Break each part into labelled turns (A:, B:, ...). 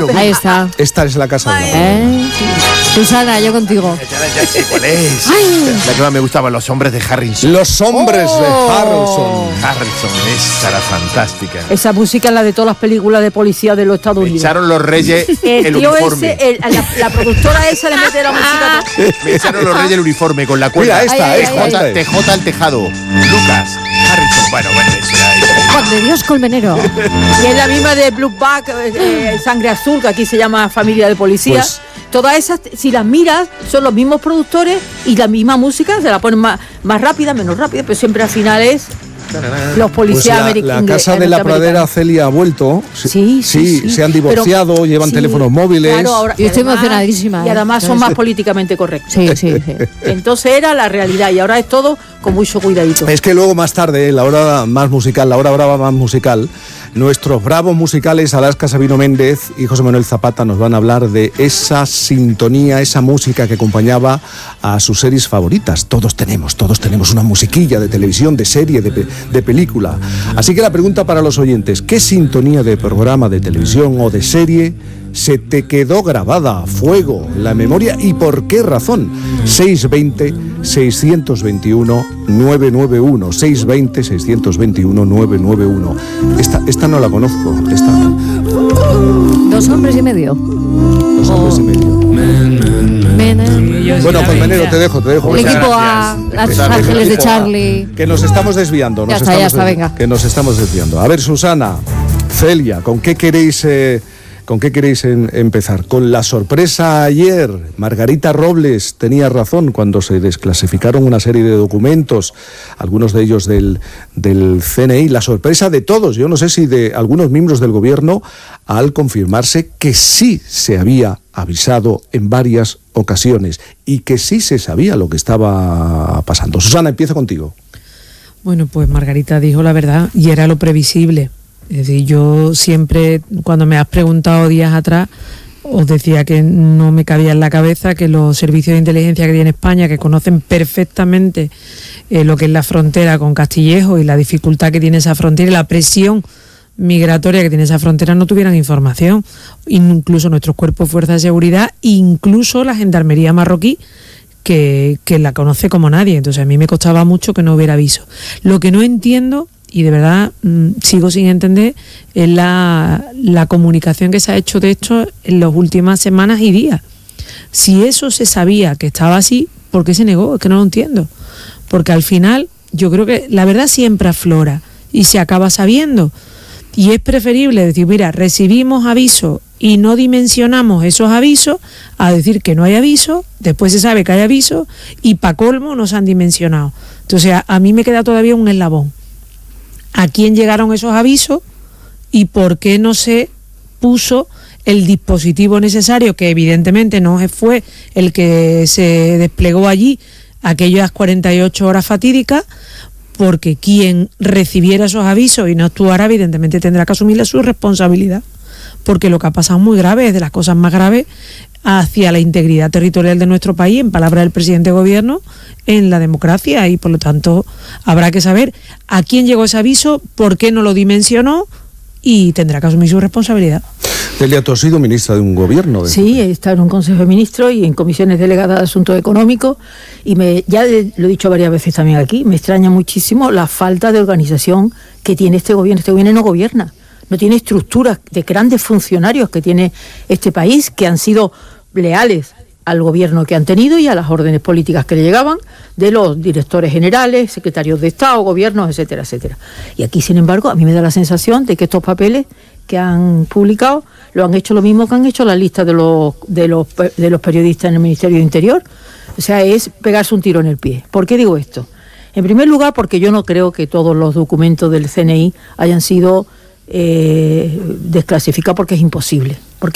A: Ahí está.
B: Esta es la casa de la
A: Susana, yo contigo.
C: Ya sé cuál es. La que más me gustaban, Los hombres de Harrison.
B: Los hombres de Harrison.
C: Esa era fantástica.
D: Esa música es la de todas las películas de policía de los Estados
C: Me
D: Unidos.
C: echaron los reyes el
D: tío
C: uniforme.
D: la productora esa le mete la música.
C: Me echaron los reyes el uniforme con la cuerda.
B: Mira, esta.
C: TJ al tejado. Lucas Harrison. Bueno, eso era.
A: Juan de Dios Colmenero.
D: Y es la misma de Blue Back, Sangre Azul, que aquí se llama Familia de Policía.
B: Pues,
D: todas esas, si las miras, son los mismos productores y la misma música, se la ponen más rápida, menos rápida, pero siempre al final es los policías americanos.
B: La casa de la pradera, Celia ha vuelto.
D: Sí,
B: se han divorciado, pero, llevan teléfonos móviles.
D: Claro, ahora,
A: yo estoy emocionadísima.
D: Y además son más políticamente correctos.
A: Sí.
D: Entonces era la realidad y ahora es todo con mucho cuidadito.
B: Es que luego más tarde, la hora brava más musical, nuestros bravos musicales Alaska Sabino Méndez y José Manuel Zapata nos van a hablar de esa sintonía, esa música que acompañaba a sus series favoritas. Todos tenemos una musiquilla de televisión, de serie, de película. Así que la pregunta para los oyentes: ¿qué sintonía de programa de televisión o de serie se te quedó grabada a fuego en la memoria y por qué razón? 620-621-991 620-621-991. Esta no la conozco.
A: Dos hombres y medio.
B: Dos hombres y medio. Bueno, Colmenero, te dejo.
A: El equipo A, Los Ángeles de Charlie.
B: Que nos estamos desviando.
A: Ya está, venga.
B: Que nos estamos desviando. A ver, Susana, Celia, ¿con qué queréis empezar? Con la sorpresa ayer. Margarita Robles tenía razón cuando se desclasificaron una serie de documentos, algunos de ellos del CNI. La sorpresa de todos, yo no sé si de algunos miembros del gobierno, al confirmarse que sí se había avisado en varias ocasiones y que sí se sabía lo que estaba pasando. Susana, empiezo contigo.
E: Bueno, pues Margarita dijo la verdad y era lo previsible. Es decir, yo siempre, cuando me has preguntado días atrás, os decía que no me cabía en la cabeza que los servicios de inteligencia que tiene España, que conocen perfectamente lo que es la frontera con Castillejo y la dificultad que tiene esa frontera y la presión migratoria que tiene esa frontera, no tuvieran información. Incluso nuestros cuerpos de fuerza de seguridad, incluso la gendarmería marroquí, que la conoce como nadie. Entonces a mí me costaba mucho que no hubiera aviso. Lo que no entiendo, y de verdad sigo sin entender, es la comunicación que se ha hecho de esto en las últimas semanas y días. Si eso se sabía que estaba así, ¿por qué se negó? Es que no lo entiendo. Porque al final yo creo que la verdad siempre aflora y se acaba sabiendo. Y es preferible decir, mira, recibimos avisos y no dimensionamos esos avisos, a decir que no hay aviso, después se sabe que hay aviso y para colmo no se han dimensionado. Entonces a mí me queda todavía un eslabón. ¿A quién llegaron esos avisos y por qué no se puso el dispositivo necesario, que evidentemente no fue el que se desplegó allí aquellas 48 horas fatídicas? Porque quien recibiera esos avisos y no actuara, evidentemente tendrá que asumir su responsabilidad, porque lo que ha pasado es muy grave, es de las cosas más graves hacia la integridad territorial de nuestro país, en palabras del presidente de gobierno, en la democracia, y por lo tanto habrá que saber a quién llegó ese aviso, por qué no lo dimensionó y tendrá que asumir su responsabilidad.
B: Celia, tú has sido ministra de un gobierno.
D: Sí, he estado en un consejo de ministros y en comisiones delegadas de asuntos económicos y ya lo he dicho varias veces también aquí, me extraña muchísimo la falta de organización que tiene este gobierno. Este gobierno no gobierna, no tiene estructuras de grandes funcionarios que tiene este país, que han sido leales al gobierno que han tenido y a las órdenes políticas que le llegaban de los directores generales, secretarios de Estado, gobiernos, etcétera, etcétera. Y aquí, sin embargo, a mí me da la sensación de que estos papeles que han publicado lo han hecho lo mismo que han hecho la lista de los periodistas en el Ministerio de Interior. O sea, es pegarse un tiro en el pie. ¿Por qué digo esto? En primer lugar, porque yo no creo que todos los documentos del CNI hayan sido desclasificados, porque es imposible.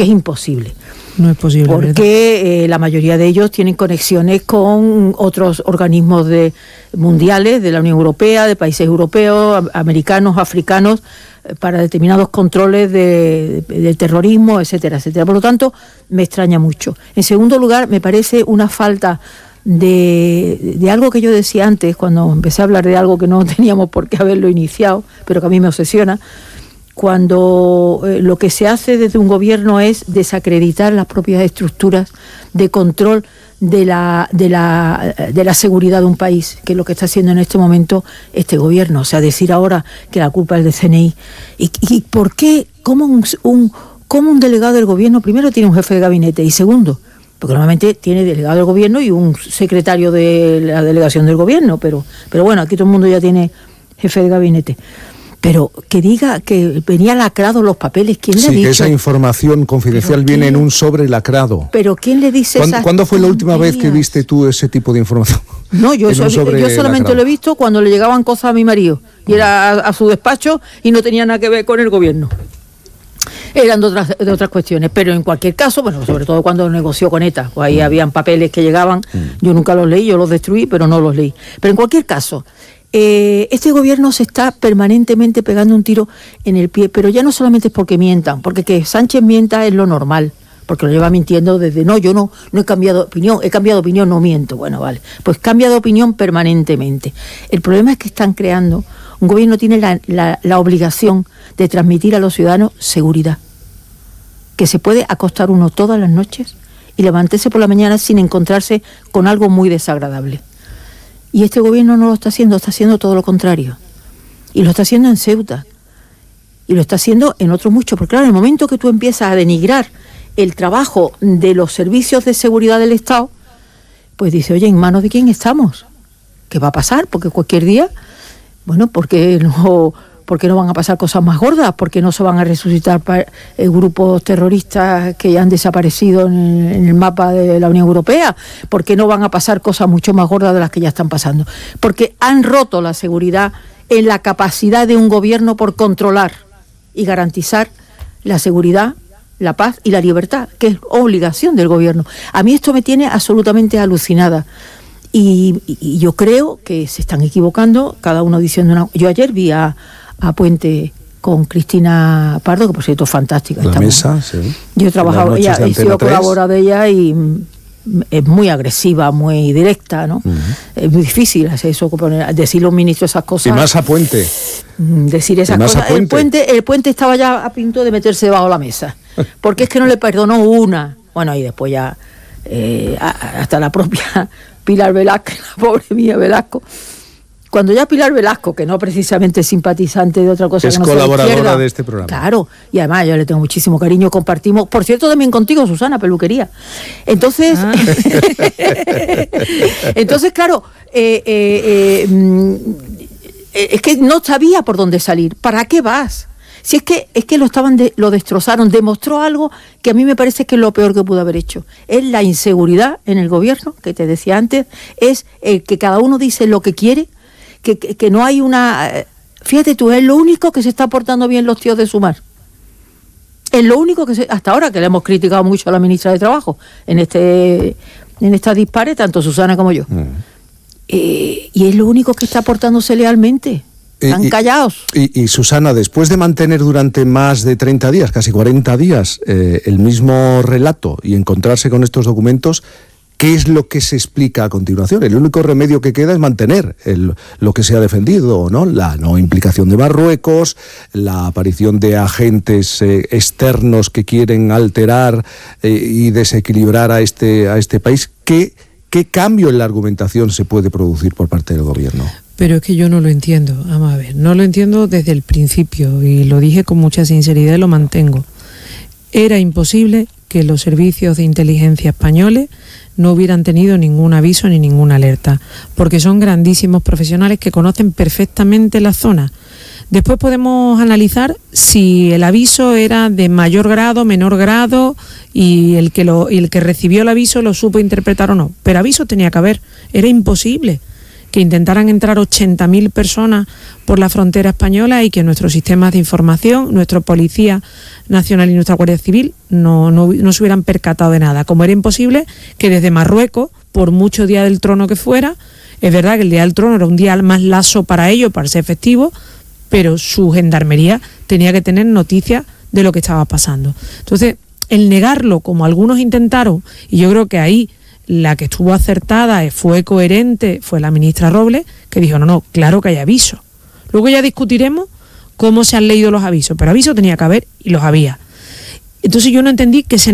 E: No es posible.
D: Porque la mayoría de ellos tienen conexiones con otros organismos mundiales de la Unión Europea, de países europeos, americanos, africanos, para determinados controles de terrorismo, etcétera, etcétera. Por lo tanto, me extraña mucho. En segundo lugar, me parece una falta de algo que yo decía antes, cuando empecé a hablar de algo que no teníamos por qué haberlo iniciado, pero que a mí me obsesiona, cuando lo que se hace desde un gobierno es desacreditar las propias estructuras de control de la seguridad de un país, que es lo que está haciendo en este momento este gobierno. O sea, decir ahora que la culpa es del CNI. ¿Y por qué? ¿Cómo un delegado del gobierno, primero, tiene un jefe de gabinete, y segundo, porque normalmente tiene delegado del gobierno y un secretario de la delegación del gobierno, pero bueno, aquí todo el mundo ya tiene jefe de gabinete. Pero que diga que venía lacrado los papeles, ¿quién le ha dicho?
B: Sí, que esa información confidencial viene en un sobre lacrado.
D: ¿Pero quién le dice esas
B: ¿Cuándo fue la última
D: tonterías?
B: vez que viste tú ese tipo de información?
D: No, yo solamente
B: lacrado.
D: lo he visto cuando le llegaban cosas a mi marido, y era a su despacho y no tenía nada que ver con el gobierno. Eran de otras cuestiones, pero en cualquier caso, bueno, sobre todo cuando negoció con ETA, pues ahí habían papeles que llegaban, yo nunca los leí, yo los destruí, pero no los leí. Pero en cualquier caso, este gobierno se está permanentemente pegando un tiro en el pie, pero ya no solamente es porque mientan, porque que Sánchez mienta es lo normal, porque lo lleva mintiendo desde, yo no he cambiado de opinión, he cambiado de opinión, no miento. Bueno, vale, pues cambia de opinión permanentemente. El problema es que están creando, un gobierno tiene la obligación de transmitir a los ciudadanos seguridad, que se puede acostar uno todas las noches y levantarse por la mañana sin encontrarse con algo muy desagradable. Y este gobierno no lo está haciendo todo lo contrario. Y lo está haciendo en Ceuta. Y lo está haciendo en otros muchos. Porque claro, en el momento que tú empiezas a denigrar el trabajo de los servicios de seguridad del Estado, pues dice, oye, ¿en manos de quién estamos? ¿Qué va a pasar? Porque cualquier día, bueno, ¿por qué no van a pasar cosas más gordas? ¿Por qué no se van a resucitar grupos terroristas que ya han desaparecido en el mapa de la Unión Europea? ¿Por qué no van a pasar cosas mucho más gordas de las que ya están pasando? Porque han roto la seguridad en la capacidad de un gobierno por controlar y garantizar la seguridad, la paz y la libertad, que es obligación del gobierno. A mí esto me tiene absolutamente alucinada. Y yo creo que se están equivocando, cada uno diciendo una... Yo ayer vi a Puente con Cristina Pardo, que por cierto es fantástica.
B: La mesa, sí.
D: Yo he trabajado, ella, he sido colaboradora de ella y es muy agresiva, muy directa, ¿no? Es muy difícil hacer eso, decirle a un ministro esas cosas.
B: Y más a Puente.
D: Decir esas cosas. El Puente estaba ya a punto de meterse debajo de la mesa, porque es que no le perdonó una. Bueno, y después ya hasta la propia Pilar Velázquez, la pobre mía Velasco. Cuando ya Pilar Velasco, que no precisamente es simpatizante de otra cosa,
B: es
D: que no
B: colaboradora
D: izquierda,
B: de este programa.
D: Claro, y además yo le tengo muchísimo cariño, compartimos, por cierto, también contigo, Susana, peluquería. Entonces, entonces claro, es que no sabía por dónde salir. ¿Para qué vas? Si es que lo destrozaron, demostró algo que a mí me parece que es lo peor que pudo haber hecho. Es la inseguridad en el gobierno, que te decía antes, es que cada uno dice lo que quiere, que no hay una... Fíjate tú, es lo único que se está portando bien los tíos de Sumar. Es lo único que hasta ahora, que le hemos criticado mucho a la ministra de Trabajo en esta dispare, tanto Susana como yo. Y es lo único que está portándose lealmente. Están callados.
B: Y Susana, después de mantener durante más de 30 días, casi 40 días, el mismo relato y encontrarse con estos documentos, ¿qué es lo que se explica a continuación? El único remedio que queda es mantener lo que se ha defendido, ¿no? La no implicación de Marruecos, la aparición de agentes externos que quieren alterar y desequilibrar a este país. ¿Qué cambio en la argumentación se puede producir por parte del gobierno?
E: Pero es que yo no lo entiendo, vamos a ver, no lo entiendo desde el principio y lo dije con mucha sinceridad y lo mantengo. Era imposible que los servicios de inteligencia españoles no hubieran tenido ningún aviso ni ninguna alerta, porque son grandísimos profesionales que conocen perfectamente la zona. Después podemos analizar si el aviso era de mayor grado, menor grado y el que recibió el aviso lo supo interpretar o no, pero aviso tenía que haber, era imposible que intentaran entrar 80.000 personas por la frontera española y que nuestros sistemas de información, nuestra Policía Nacional y nuestra Guardia Civil no se hubieran percatado de nada. Como era imposible que desde Marruecos, por mucho Día del Trono que fuera, es verdad que el Día del Trono era un día más laxo para ellos, para ser festivo, pero su gendarmería tenía que tener noticias de lo que estaba pasando. Entonces, el negarlo, como algunos intentaron, y yo creo que ahí la que estuvo acertada fue coherente, fue la ministra Robles, que dijo, no, claro que hay aviso. Luego ya discutiremos cómo se han leído los avisos, pero avisos tenía que haber y los había. Entonces yo no entendí que se